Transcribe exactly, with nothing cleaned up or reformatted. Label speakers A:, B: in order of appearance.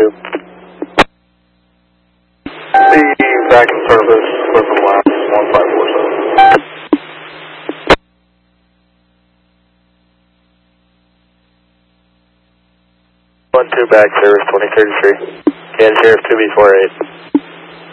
A: two. The back in service with the last one five four seven. One two back service twenty thirty-three. Kansas Sheriff two B four eight.